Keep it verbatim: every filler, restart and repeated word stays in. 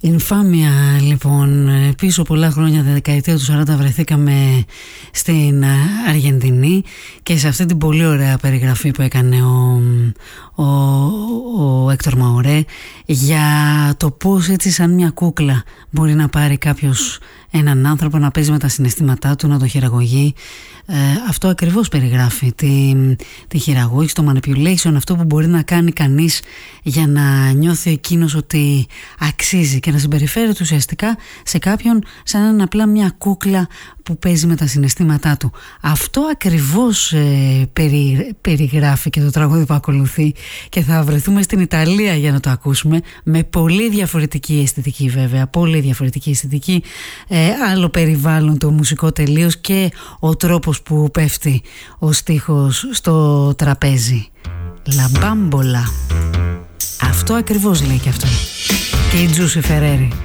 Ινφάμια, λοιπόν, πίσω πολλά χρόνια, τη δεκαετία του σαράντα, βρεθήκαμε στην Αργεντινή και σε αυτή την πολύ ωραία περιγραφή που έκανε ο, ο, ο Έκτορ Μαουρέ για το πώς έτσι σαν μια κούκλα μπορεί να πάρει κάποιος έναν άνθρωπο να παίζει με τα συναισθήματά του, να το χειραγωγεί. Ε, αυτό ακριβώς περιγράφει τη, τη χειραγώγηση, το manipulation, αυτό που μπορεί να κάνει κανείς για να νιώθει εκείνος ότι αξίζει και να συμπεριφέρεται ουσιαστικά σε κάποιον σαν να είναι απλά μια κούκλα που παίζει με τα συναισθήματά του. Αυτό ακριβώς ε, περι, περιγράφει και το τραγούδι που ακολουθεί, και θα βρεθούμε στην Ιταλία για να το ακούσουμε, με πολύ διαφορετική αισθητική, βέβαια, πολύ διαφορετική αισθητική, ε, άλλο περιβάλλον το μουσικό τελείως και ο τρόπος που πέφτει ο στίχος στο τραπέζι. Λαμπάμπολα. Αυτό ακριβώς λέει και αυτό. Και η Τζούσι Φερέρι.